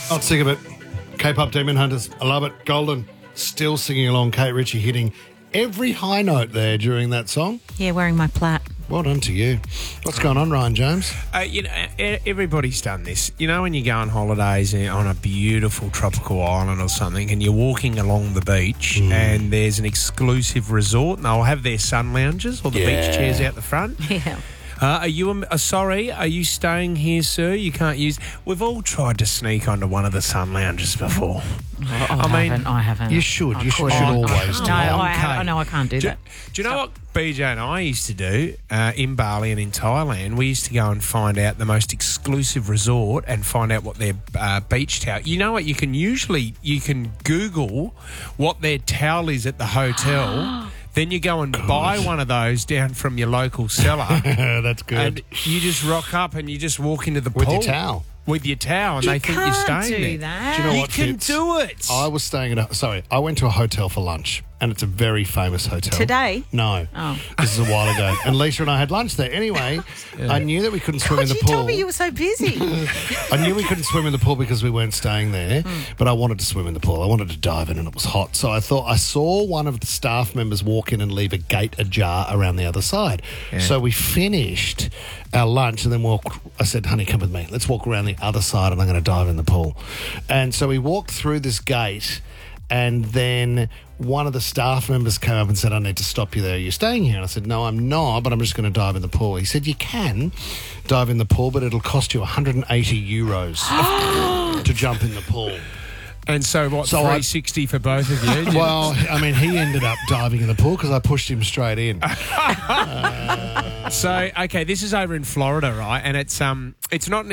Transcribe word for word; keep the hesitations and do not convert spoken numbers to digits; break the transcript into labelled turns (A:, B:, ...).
A: Not sick of it. K-pop Demon Hunters. I love it. Golden. Still singing along. Kate Ritchie hitting every high note there during that song.
B: Yeah, wearing my plat.
A: Well done to you. What's going on, Ryan James?
C: Uh, you know, e- everybody's done this. You know, when you go on holidays on a beautiful tropical island or something, and you're walking along the beach, mm. and there's an exclusive resort, and they'll have their sun lounges or the
A: yeah.
C: beach chairs out the front.
B: Yeah.
C: Uh, are you um, uh, sorry? Are you staying here, sir? You can't use. We've all tried to sneak onto one of the sun lounges before.
B: I, I,
C: I mean,
B: haven't. I haven't.
A: You should.
B: I
A: you should,
B: should
A: always
B: no,
A: do.
B: I,
C: Okay.
B: have, no, I can't do,
C: do
B: that.
C: Do you know
B: Stop.
C: what B J and I used to do uh, in Bali and in Thailand? We used to go and find out the most exclusive resort and find out what their uh, beach towel. You know what? You can usually you can Google what their towel is at the hotel. Then you go and good. buy one of those down from your local seller.
A: That's good.
C: And you just rock up and you just walk into the
A: With
C: pool.
A: your towel.
C: With your towel, and
B: You
C: they think you're
B: can't
C: staying
B: do
C: there.
B: that.
A: Do you know
C: You
A: what,
C: can
A: Fitz?
C: do it.
A: I was staying at a... Sorry, I went to a hotel for lunch, and it's a very famous hotel.
B: Today?
A: No.
B: Oh.
A: This is a while ago. And Lisa and I had lunch there. Anyway, yeah. I knew that we couldn't swim
B: God,
A: in the
B: you
A: pool.
B: told me you were so busy.
A: I knew we couldn't swim in the pool because we weren't staying there, mm. but I wanted to swim in the pool. I wanted to dive in, and it was hot. So I thought I saw one of the staff members walk in and leave a gate ajar around the other side. Yeah. So we finished our lunch and then walked. I said, honey, come with me. Let's walk around the other side and I'm going to dive in the pool. And so we walked through this gate, and then one of the staff members came up and said, I need to stop you there. Are you staying here? And I said, no, I'm not, but I'm just going to dive in the pool. He said, you can dive in the pool, but it'll cost you one hundred eighty euros to jump in the pool.
C: And so, what,
A: so
C: three sixty I, for both of you?
A: Well, I mean, he ended up diving in the pool because I pushed him straight in. uh,
C: so, okay, this is over in Florida, right? And it's um, it's not